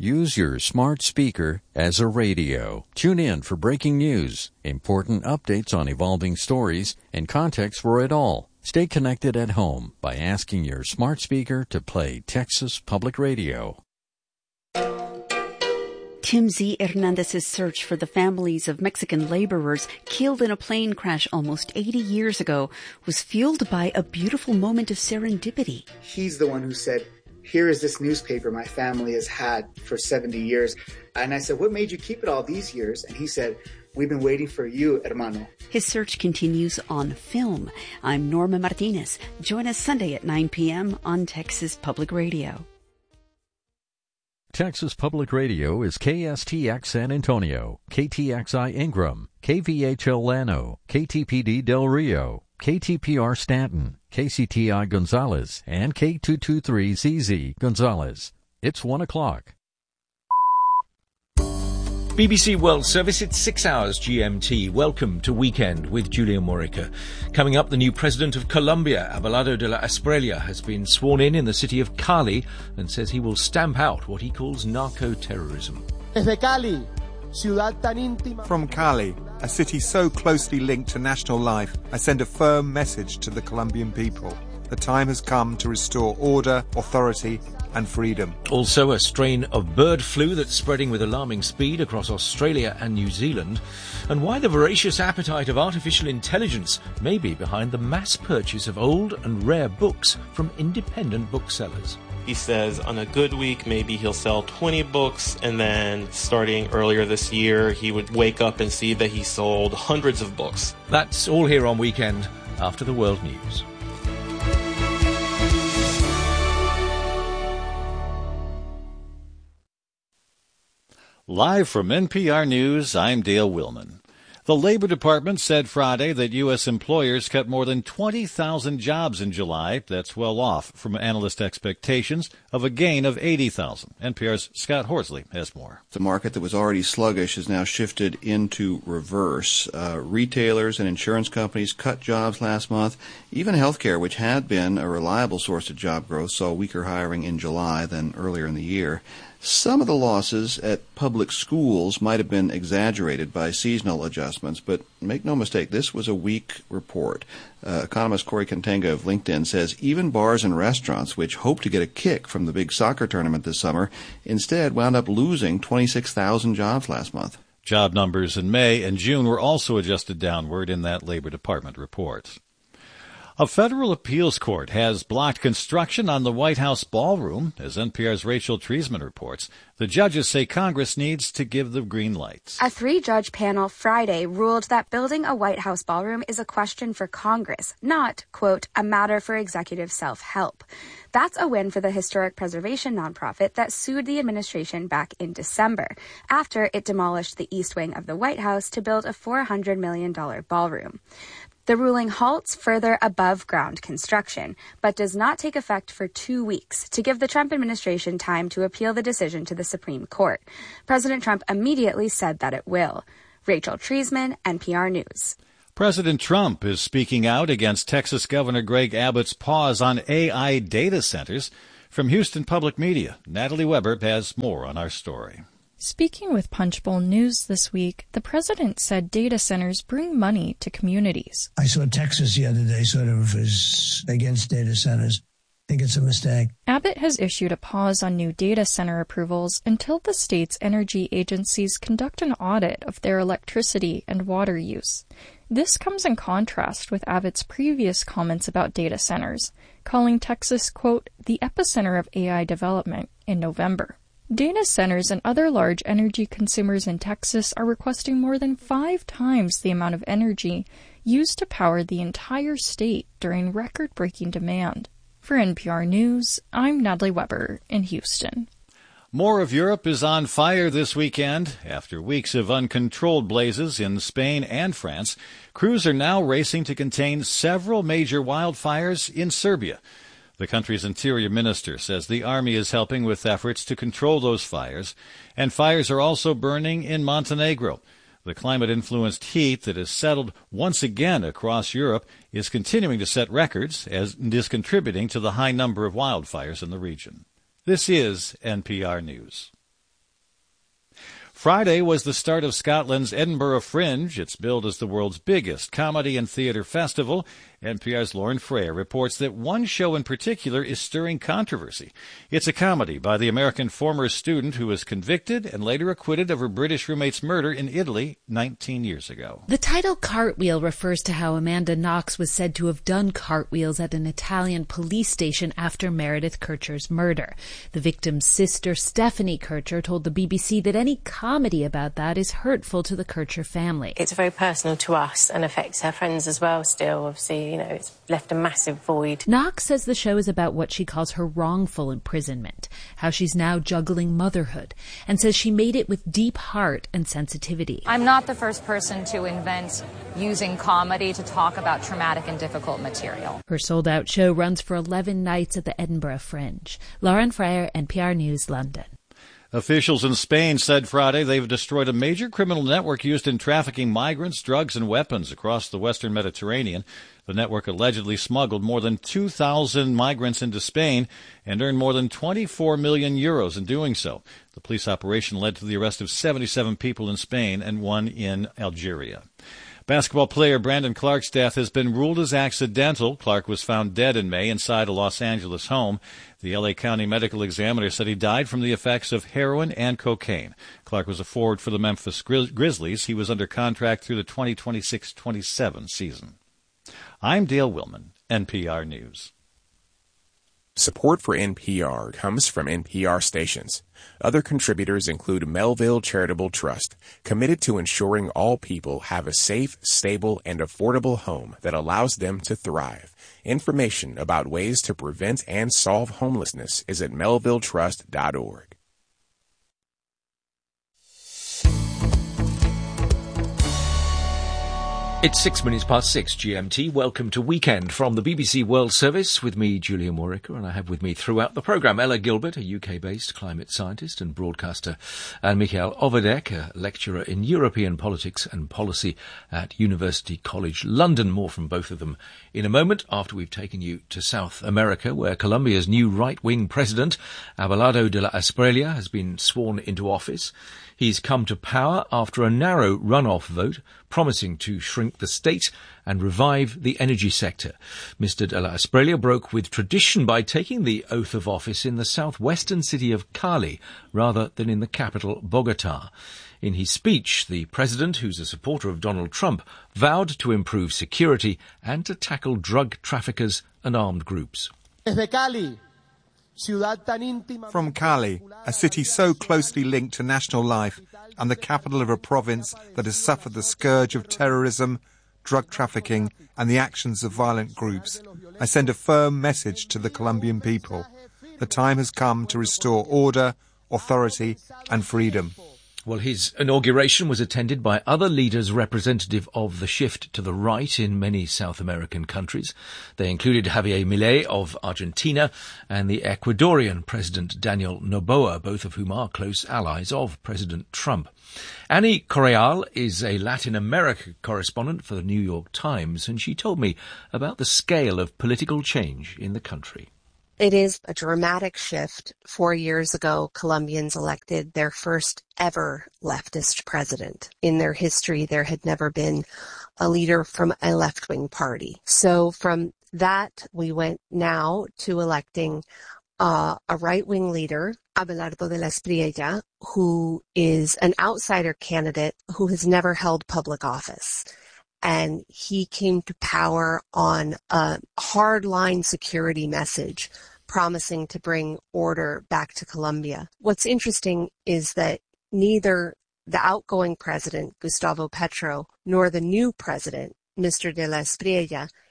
Use your smart speaker as a radio. Tune in for breaking news, important updates on evolving stories, and context for it all. Stay connected at home by asking your smart speaker to play Texas Public Radio. Tim Z. Hernandez's search for the families of Mexican laborers killed in a plane crash almost 80 years ago was fueled by a beautiful moment of serendipity. He's the one who said, "Here is this newspaper my family has had for 70 years. And I said, "What made you keep it all these years?" And he said, "We've been waiting for you, hermano." His search continues on film. I'm Norma Martinez. Join us Sunday at 9 p.m. on Texas Public Radio. Texas Public Radio is KSTX San Antonio, KTXI Ingram, KVHL Llano, KTPD Del Rio, KTPR Stanton, KCTI Gonzales, and K223ZZ Gonzales. It's 1 o'clock. BBC World Service, it's 6 hours GMT. Welcome to Weekend with Julia Morica. Coming up, the new president of Colombia, Abelardo de la Espriella, has been sworn in the city of Cali and says he will stamp out what he calls narco-terrorism. Desde Cali, ciudad tan íntima. From Cali, a city so closely linked to national life, I send a firm message to the Colombian people. The time has come to restore order, authority, and freedom. Also, a strain of bird flu that's spreading with alarming speed across Australia and New Zealand, and why the voracious appetite of artificial intelligence may be behind the mass purchase of old and rare books from independent booksellers. He says on a good week, maybe he'll sell 20 books, and then starting earlier this year, he would wake up and see that he sold hundreds of books. That's all here on Weekend after the world news. Live from NPR News, I'm Dale Willman. The Labor Department said Friday that U.S. employers cut more than 20,000 jobs in July. That's well off from analyst expectations of a gain of 80,000. NPR's Scott Horsley has more. The market that was already sluggish has now shifted into reverse. Retailers and insurance companies cut jobs last month. Even healthcare, which had been a reliable source of job growth, saw weaker hiring in July than earlier in the year. Some of the losses at public schools might have been exaggerated by seasonal adjustments, but make no mistake, this was a weak report. Economist Corey Contenga of LinkedIn says even bars and restaurants, which hoped to get a kick from the big soccer tournament this summer, instead wound up losing 26,000 jobs last month. Job numbers in May and June were also adjusted downward in that Labor Department report. A federal appeals court has blocked construction on the White House ballroom, as NPR's Rachel Treisman reports. The judges say Congress needs to give the green light. A 3-judge panel Friday ruled that building a White House ballroom is a question for Congress, not, quote, a matter for executive self-help. That's a win for the historic preservation nonprofit that sued the administration back in December, after it demolished the east wing of the White House to build a $400 million ballroom. The ruling halts further above-ground construction, but does not take effect for 2 weeks to give the Trump administration time to appeal the decision to the Supreme Court. President Trump immediately said that it will. Rachel Treisman, NPR News. President Trump is speaking out against Texas Governor Greg Abbott's pause on AI data centers. From Houston Public Media, Natalie Weber has more on our story. Speaking with Punchbowl News this week, the president said data centers bring money to communities. I saw Texas the other day sort of is against data centers. I think it's a mistake. Abbott has issued a pause on new data center approvals until the state's energy agencies conduct an audit of their electricity and water use. This comes in contrast with Abbott's previous comments about data centers, calling Texas, quote, the epicenter of AI development in November. Data centers and other large energy consumers in Texas are requesting more than 5 times the amount of energy used to power the entire state during record-breaking demand. For NPR News, I'm Natalie Weber in Houston. More of Europe is on fire this weekend. After weeks of uncontrolled blazes in Spain and France, crews are now racing to contain several major wildfires in Serbia. The country's interior minister says the army is helping with efforts to control those fires, and fires are also burning in Montenegro. The climate-influenced heat that has settled once again across Europe is continuing to set records and is contributing to the high number of wildfires in the region. This is NPR News. Friday was the start of Scotland's Edinburgh Fringe. It's billed as the world's biggest comedy and theatre festival. NPR's Lauren Freya reports that one show in particular is stirring controversy. It's a comedy by the American former student who was convicted and later acquitted of her British roommate's murder in Italy 19 years ago. The title Cartwheel refers to how Amanda Knox was said to have done cartwheels at an Italian police station after Meredith Kercher's murder. The victim's sister, Stephanie Kercher, told the BBC that any comedy about that is hurtful to the Kercher family. It's very personal to us and affects her friends as well still. Obviously, it's left a massive void. Knox says the show is about what she calls her wrongful imprisonment, how she's now juggling motherhood, and says she made it with deep heart and sensitivity. I'm not the first person to invent using comedy to talk about traumatic and difficult material. Her sold-out show runs for 11 nights at the Edinburgh Fringe. Lauren Freyer, NPR News, London. Officials in Spain said Friday they've destroyed a major criminal network used in trafficking migrants, drugs, and weapons across the western Mediterranean. The network allegedly smuggled more than 2,000 migrants into Spain and earned more than 24 million euros in doing so. The police operation led to the arrest of 77 people in Spain and one in Algeria. Basketball player Brandon Clark's death has been ruled as accidental. Clark was found dead in May inside a Los Angeles home. The L.A. County Medical Examiner said he died from the effects of heroin and cocaine. Clark was a forward for the Memphis Grizzlies. He was under contract through the 2026-27 season. I'm Dale Willman, NPR News. Support for NPR comes from NPR stations. Other contributors include Melville Charitable Trust, committed to ensuring all people have a safe, stable, and affordable home that allows them to thrive. Information about ways to prevent and solve homelessness is at melvilletrust.org. It's 6 minutes past 6 GMT. Welcome to Weekend from the BBC World Service with me, Julia Morica, and I have with me throughout the programme Ella Gilbert, a UK-based climate scientist and broadcaster, and Michael Overdek, a lecturer in European politics and policy at University College London. More from both of them in a moment after we've taken you to South America, where Colombia's new right-wing president, Abelardo de la Espriella, has been sworn into office. He's come to power after a narrow runoff vote, promising to shrink the state and revive the energy sector. Mr. de la Espriella broke with tradition by taking the oath of office in the southwestern city of Cali rather than in the capital, Bogotá. In his speech, the president, who's a supporter of Donald Trump, vowed to improve security and to tackle drug traffickers and armed groups. From Cali, a city so closely linked to national life and the capital of a province that has suffered the scourge of terrorism, drug trafficking and the actions of violent groups, I send a firm message to the Colombian people. The time has come to restore order, authority and freedom. Well, his inauguration was attended by other leaders representative of the shift to the right in many South American countries. They included Javier Milei of Argentina and the Ecuadorian President Daniel Noboa, both of whom are close allies of President Trump. Annie Correal is a Latin America correspondent for the New York Times, and she told me about the scale of political change in the country. It is a dramatic shift. 4 years ago, Colombians elected their first ever leftist president. In their history, there had never been a leader from a left-wing party. So from that, we went now to electing a right-wing leader, Abelardo de la Espriella, who is an outsider candidate who has never held public office. And he came to power on a hardline security message, promising to bring order back to Colombia. What's interesting is that neither the outgoing president, Gustavo Petro, nor the new president, Mr. de la Espriella,